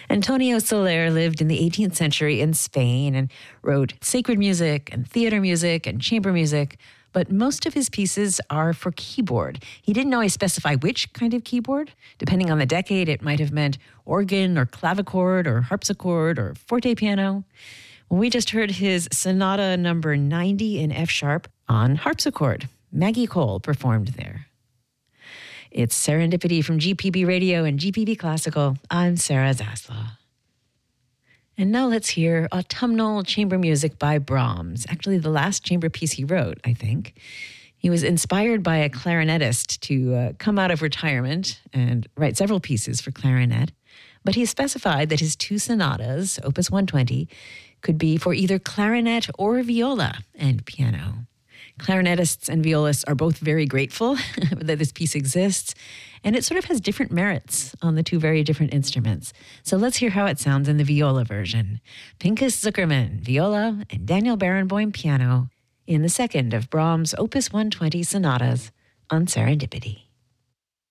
Antonio Soler lived in the 18th century in Spain and wrote sacred music and theater music and chamber music, but most of his pieces are for keyboard. He didn't always specify which kind of keyboard. Depending on the decade, it might have meant organ or clavichord or harpsichord or forte piano. Well, we just heard his Sonata number 90 in F sharp on harpsichord. Maggie Cole performed there. It's Serendipity from GPB Radio and GPB Classical. I'm Sarah Zaslow. And now let's hear autumnal chamber music by Brahms. Actually, the last chamber piece he wrote, I think. He was inspired by a clarinetist to come out of retirement and write several pieces for clarinet. But he specified that his two sonatas, Opus 120, could be for either clarinet or viola and piano. Clarinetists and violists are both very grateful that this piece exists, and it sort of has different merits on the two very different instruments. So let's hear how it sounds in the viola version. Pinchas Zuckerman, viola, and Daniel Barenboim, piano, in the second of Brahms' Opus 120 sonatas on Serendipity.